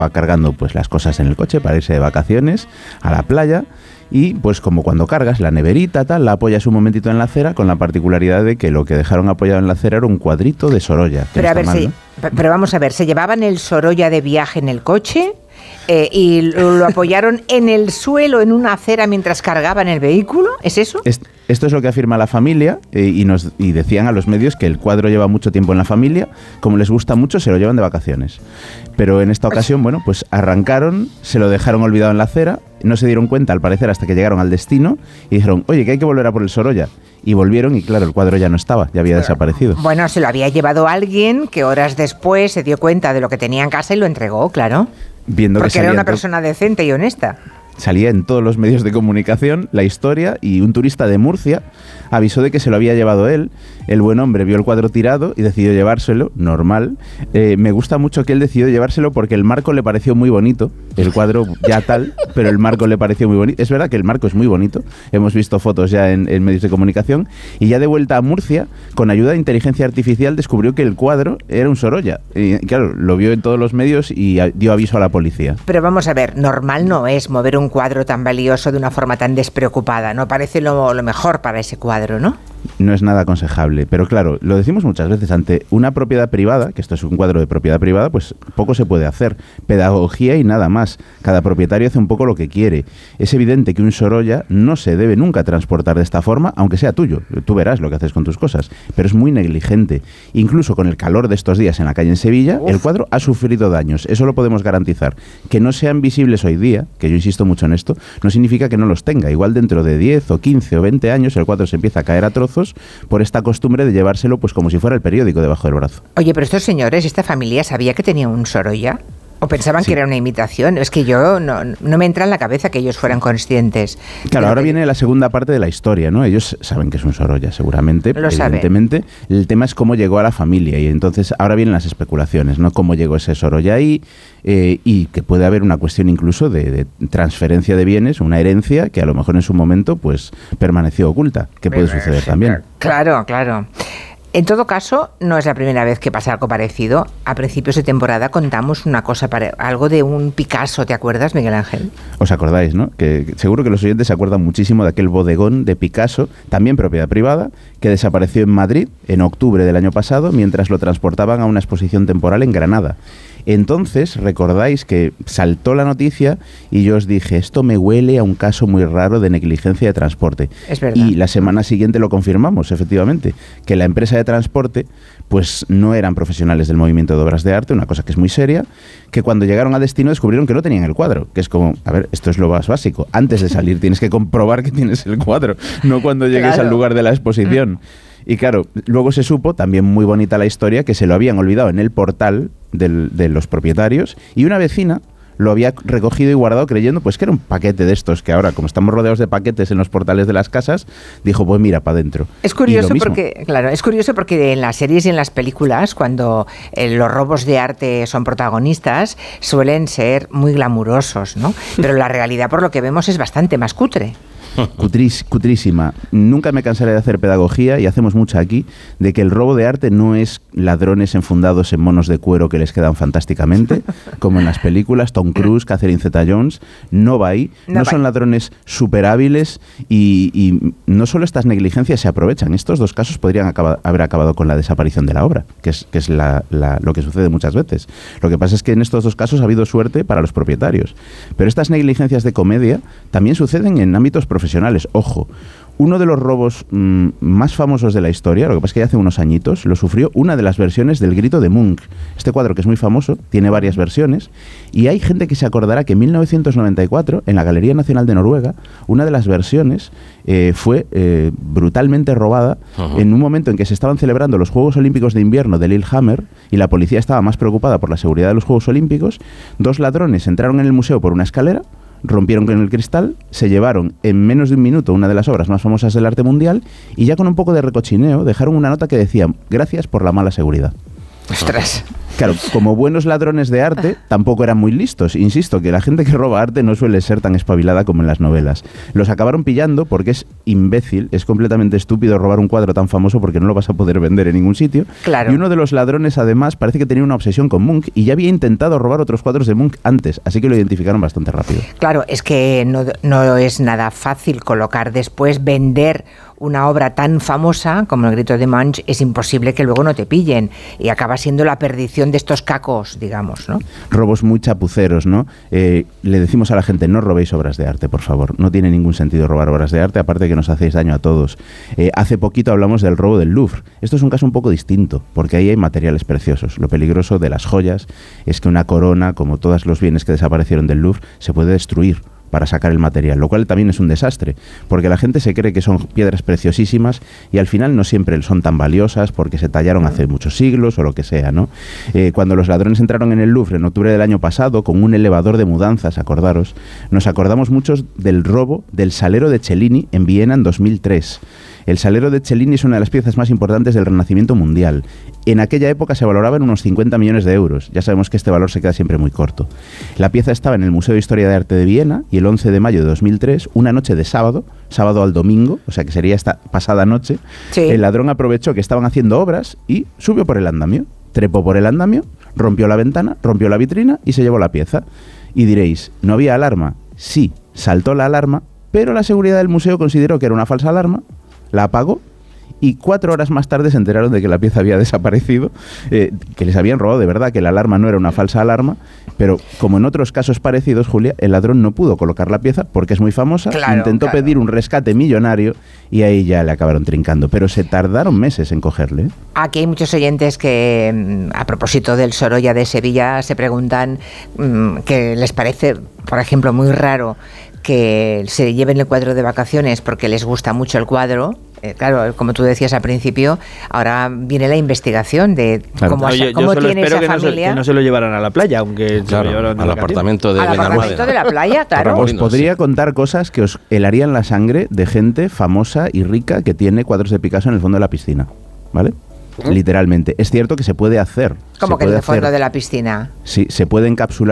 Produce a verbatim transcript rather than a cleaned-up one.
cargando pues las cosas en el coche para irse de vacaciones a la playa. Y pues como cuando cargas la neverita, tal, la apoyas un momentito en la acera, con la particularidad de que lo que dejaron apoyado en la acera era un cuadrito de Sorolla. Pero a ver, mal, sí, ¿no? Pero vamos a ver, ¿se llevaban el Sorolla de viaje en el coche? Eh, ¿Y lo, lo apoyaron en el suelo, en una acera, mientras cargaban el vehículo? ¿Es eso? Es, esto es lo que afirma la familia eh, y, nos, y decían a los medios que el cuadro lleva mucho tiempo en la familia, como les gusta mucho, se lo llevan de vacaciones. Pero en esta ocasión, bueno, pues arrancaron, se lo dejaron olvidado en la acera, no se dieron cuenta, al parecer, hasta que llegaron al destino y dijeron, oye, que hay que volver a por el Sorolla. Y volvieron y, claro, el cuadro ya no estaba, ya había desaparecido. Bueno, se lo había llevado alguien que horas después se dio cuenta de lo que tenía en casa y lo entregó, claro. Viendo Porque que era una to- persona decente y honesta. Salía en todos los medios de comunicación la historia y un turista de Murcia avisó de que se lo había llevado él. El buen hombre vio el cuadro tirado y decidió llevárselo, normal. Eh, me gusta mucho que él decidió llevárselo porque el marco le pareció muy bonito. El cuadro ya tal, pero el marco le pareció muy bonito. Es verdad que el marco es muy bonito. Hemos visto fotos ya en, en medios de comunicación. Y ya de vuelta a Murcia, con ayuda de inteligencia artificial, descubrió que el cuadro era un Sorolla. Y claro, lo vio en todos los medios y dio aviso a la policía. Pero vamos a ver, normal no es mover un cuadro tan valioso de una forma tan despreocupada. No parece lo, lo mejor para ese cuadro, ¿no? No es nada aconsejable, pero claro, lo decimos muchas veces, ante una propiedad privada, que esto es un cuadro de propiedad privada, pues poco se puede hacer, pedagogía y nada más. Cada propietario hace un poco lo que quiere. Es evidente que un Sorolla no se debe nunca transportar de esta forma, aunque sea tuyo. Tú verás lo que haces con tus cosas, pero es muy negligente. Incluso con el calor de estos días en la calle en Sevilla, Uf. el cuadro ha sufrido daños, eso lo podemos garantizar. Que no sean visibles hoy día, que yo insisto mucho en esto, no significa que no los tenga. Igual dentro de diez o quince o veinte años el cuadro se empieza a caer a trozos por esta costumbre de llevárselo pues como si fuera el periódico debajo del brazo. Oye, pero estos señores, esta familia, ¿sabía que tenía un Sorolla? ¿O pensaban sí. que era una imitación? Es que yo no, no me entra en la cabeza que ellos fueran conscientes. Claro, ahora que... viene la segunda parte de la historia, ¿no? Ellos saben que es un Sorolla, seguramente, Lo evidentemente. Saben. El tema es cómo llegó a la familia y entonces ahora vienen las especulaciones, ¿no? Cómo llegó ese Sorolla ahí eh, y que puede haber una cuestión incluso de, de transferencia de bienes, una herencia que a lo mejor en su momento pues permaneció oculta, que puede suceder también. Claro, claro. En todo caso, no es la primera vez que pasa algo parecido. A principios de temporada contamos una cosa, para, algo de un Picasso, ¿te acuerdas, Miguel Ángel? Os acordáis, ¿no? Que, que seguro que los oyentes se acuerdan muchísimo de aquel bodegón de Picasso, también propiedad privada, que desapareció en Madrid en octubre del año pasado mientras lo transportaban a una exposición temporal en Granada. Entonces, recordáis que saltó la noticia y yo os dije, esto me huele a un caso muy raro de negligencia de transporte. Es verdad. Y la semana siguiente lo confirmamos, efectivamente, que la empresa de transporte pues no eran profesionales del movimiento de obras de arte, una cosa que es muy seria, que cuando llegaron a destino descubrieron que no tenían el cuadro, que es como, a ver, esto es lo más básico. Antes de salir tienes que comprobar que tienes el cuadro, no cuando llegues claro. al lugar de la exposición. Y claro, luego se supo, también muy bonita la historia, que se lo habían olvidado en el portal del, de los propietarios y una vecina lo había recogido y guardado creyendo pues que era un paquete de estos que ahora, como estamos rodeados de paquetes en los portales de las casas, dijo, pues mira, para adentro. Es curioso porque, claro, es curioso porque en las series y en las películas, cuando eh, los robos de arte son protagonistas, suelen ser muy glamurosos, ¿no? Pero la realidad, por lo que vemos, es bastante más cutre. Cutris, cutrísima. Nunca me cansaré de hacer pedagogía, y hacemos mucha aquí, de que el robo de arte no es ladrones enfundados en monos de cuero que les quedan fantásticamente, como en las películas, Tom Cruise, Catherine Zeta-Jones, no va ahí. No, no son ladrones súper hábiles y, y no solo estas negligencias se aprovechan. Estos dos casos podrían acaba, haber acabado con la desaparición de la obra, que es, que es la, la, lo que sucede muchas veces. Lo que pasa es que en estos dos casos ha habido suerte para los propietarios. Pero estas negligencias de comedia también suceden en ámbitos profesionales. profesionales. Ojo, uno de los robos mmm, más famosos de la historia, lo que pasa es que ya hace unos añitos, lo sufrió una de las versiones del Grito de Munch. Este cuadro, que es muy famoso, tiene varias versiones, y hay gente que se acordará que en mil novecientos noventa y cuatro, en la Galería Nacional de Noruega, una de las versiones eh, fue eh, brutalmente robada. Uh-huh. En un momento en que se estaban celebrando los Juegos Olímpicos de Invierno de Lillehammer, y la policía estaba más preocupada por la seguridad de los Juegos Olímpicos, dos ladrones entraron en el museo por una escalera, rompieron con el cristal, se llevaron en menos de un minuto una de las obras más famosas del arte mundial y ya con un poco de recochineo dejaron una nota que decía, gracias por la mala seguridad. Ostras. Claro, como buenos ladrones de arte, tampoco eran muy listos. Insisto, que la gente que roba arte no suele ser tan espabilada como en las novelas. Los acabaron pillando porque es imbécil, es completamente estúpido robar un cuadro tan famoso porque no lo vas a poder vender en ningún sitio. Claro. Y uno de los ladrones, además, parece que tenía una obsesión con Munch y ya había intentado robar otros cuadros de Munch antes, así que lo identificaron bastante rápido. Claro, es que no, no es nada fácil colocar después, vender una obra tan famosa como El grito de Munch, es imposible que luego no te pillen y acaba siendo la perdición de estos cacos, digamos, ¿no? Robos muy chapuceros, ¿no? Eh, le decimos a la gente, no robéis obras de arte, por favor. No tiene ningún sentido robar obras de arte, aparte de que nos hacéis daño a todos. Eh, hace poquito hablamos del robo del Louvre. Esto es un caso un poco distinto, porque ahí hay materiales preciosos. Lo peligroso de las joyas es que una corona, como todos los bienes que desaparecieron del Louvre, se puede destruir para sacar el material, lo cual también es un desastre, porque la gente se cree que son piedras preciosísimas y al final no siempre son tan valiosas porque se tallaron hace muchos siglos o lo que sea, ¿no? Eh, cuando los ladrones entraron en el Louvre en octubre del año pasado con un elevador de mudanzas, acordaros, nos acordamos muchos del robo del salero de Cellini en Viena en dos mil tres. El salero de Cellini es una de las piezas más importantes del Renacimiento mundial. En aquella época se valoraba en unos cincuenta millones de euros. Ya sabemos que este valor se queda siempre muy corto. La pieza estaba en el Museo de Historia de Arte de Viena y el once de mayo de dos mil tres, una noche de sábado, sábado al domingo, o sea que sería esta pasada noche, sí. El ladrón aprovechó que estaban haciendo obras y subió por el andamio. Trepó por el andamio, rompió la ventana, rompió la vitrina y se llevó la pieza. Y diréis, ¿no había alarma? Sí, saltó la alarma, pero la seguridad del museo consideró que era una falsa alarma, la apagó y cuatro horas más tarde se enteraron de que la pieza había desaparecido, eh, que les habían robado de verdad, que la alarma no era una falsa alarma, pero como en otros casos parecidos, Julia, el ladrón no pudo colocar la pieza porque es muy famosa, claro, intentó claro. pedir un rescate millonario y ahí ya le acabaron trincando, pero se tardaron meses en cogerle. Aquí hay muchos oyentes que, a propósito del Sorolla de Sevilla, se preguntan mmm, que les parece, por ejemplo, muy raro que se lleven el cuadro de vacaciones porque les gusta mucho el cuadro. Eh, claro, como tú decías al principio, ahora viene la investigación de claro. cómo, Oye, cómo tiene esa que familia. No se, que no se lo llevaran a la playa, aunque claro, se lo llevaran al apartamento de Al apartamento de la playa, claro. Os podría contar cosas que os helarían la sangre de gente famosa y rica que tiene cuadros de Picasso en el fondo de la piscina, ¿vale? ¿Mm? Literalmente. Es cierto que se puede hacer. ¿Cómo se que en el hacer, fondo de la piscina? Sí, se puede encapsular